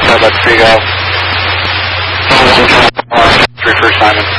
Sorry about the free go. 3 for Simon.